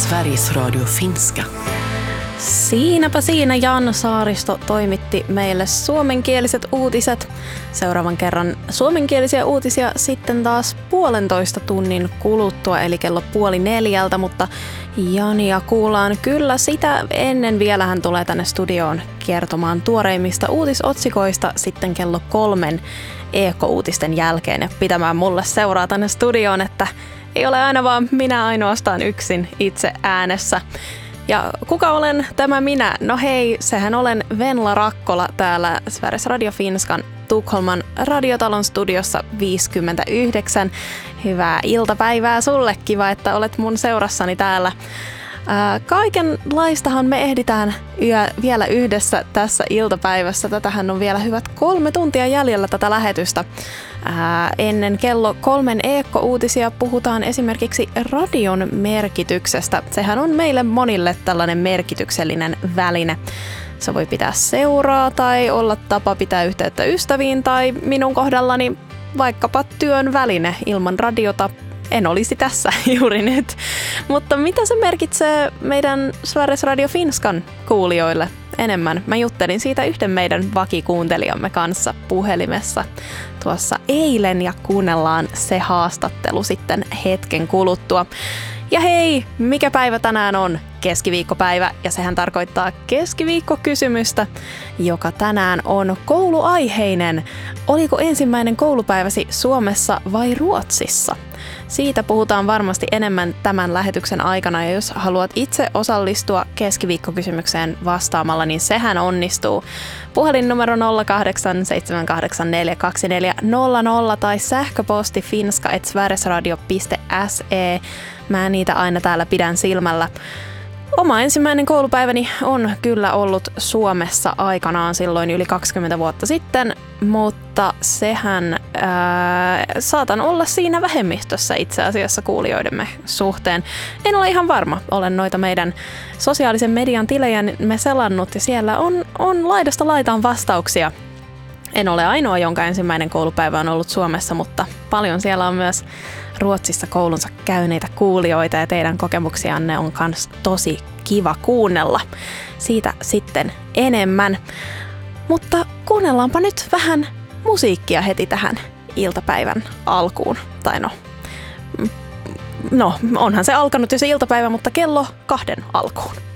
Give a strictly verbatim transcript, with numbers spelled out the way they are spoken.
Sveriges Radio Finska. Siinäpä siinä Jan Saaristo toimitti meille suomenkieliset uutiset. Seuraavan kerran suomenkielisiä uutisia sitten taas puolentoista tunnin kuluttua, eli kello puoli neljältä, mutta Jania kuullaan kyllä sitä ennen. Vielä hän tulee tänne studioon kertomaan tuoreimmista uutisotsikoista sitten kello kolmen E K-uutisten jälkeen ja pitämään mulle seuraa tänne studioon, että ei ole aina vaan minä ainoastaan yksin itse äänessä. Ja kuka olen tämä minä? No hei, sehän olen Venla Rakkola täällä Sveriges Radio Finskan Tukholman radiotalon studiossa viisikymmentäyhdeksän. Hyvää iltapäivää sulle, kiva, että olet mun seurassani täällä. Ää, kaikenlaistahan me ehditään yö, vielä yhdessä tässä iltapäivässä. Tätähän on vielä hyvät kolme tuntia jäljellä tätä lähetystä. Ää, ennen kello kolmen E K-uutisia puhutaan esimerkiksi radion merkityksestä. Sehän on meille monille tällainen merkityksellinen väline. Se voi pitää seuraa tai olla tapa pitää yhteyttä ystäviin tai minun kohdallani vaikkapa työn väline. Ilman radiota en olisi tässä juuri nyt. Mutta mitä se merkitsee meidän Sveriges Radio Finskan kuulijoille enemmän? Mä juttelin siitä yhden meidän vakikuuntelijamme kanssa puhelimessa tuossa eilen ja kuunnellaan se haastattelu sitten hetken kuluttua. Ja hei, mikä päivä tänään on? Keskiviikkopäivä, ja sehän tarkoittaa keskiviikkokysymystä, joka tänään on kouluaiheinen. Oliko ensimmäinen koulupäiväsi Suomessa vai Ruotsissa? Siitä puhutaan varmasti enemmän tämän lähetyksen aikana, ja jos haluat itse osallistua keskiviikkokysymykseen vastaamalla, niin sehän onnistuu. Puhelinnumero nolla kahdeksan seitsemän kahdeksan neljä kaksi neljä nolla nolla tai sähköposti finska at sverigesradio piste se. Mä niitä aina täällä pidän silmällä. Oma ensimmäinen koulupäiväni on kyllä ollut Suomessa aikanaan silloin yli kaksikymmentä vuotta sitten, mutta sehän ää, saatan olla siinä vähemmistössä itse asiassa kuulijoidemme suhteen. En ole ihan varma, olen noita meidän sosiaalisen median tilejä me selannut ja siellä on, on laidasta laitaan vastauksia. En ole ainoa, jonka ensimmäinen koulupäivä on ollut Suomessa, mutta paljon siellä on myös Ruotsissa koulunsa käyneitä kuulijoita ja teidän kokemuksianne on myös tosi kiva kuunnella. Siitä sitten enemmän. Mutta kuunnellaanpa nyt vähän musiikkia heti tähän iltapäivän alkuun. Tai no, no onhan se alkanut jo se iltapäivä, mutta kello kahden alkuun.